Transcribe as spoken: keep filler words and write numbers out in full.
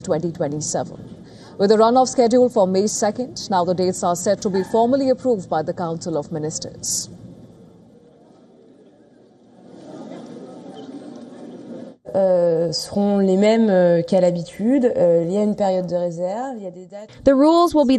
twenty twenty-seven. With the runoff scheduled for May second, now the dates are set to be formally approved by the Council of Ministers. Euh, seront les mêmes euh, qu'à l'habitude. Euh, il y a une période de réserve, il y a des dates. The rules will be